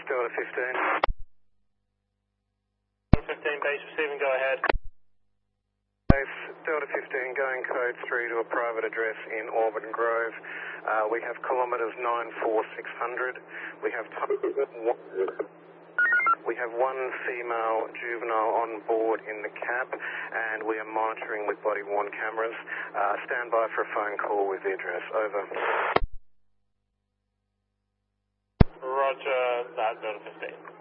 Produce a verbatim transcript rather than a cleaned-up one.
Delta fifteen. Delta fifteen, base receiving, go ahead. Base Delta fifteen going code three to a private address in Auburn Grove. Uh, we have kilometres nine four six hundred. We have we have one female juvenile on board in the cab, and we are monitoring with body worn cameras. Uh, stand by for a phone call with the address. Over. Roger that, Delta fifteen.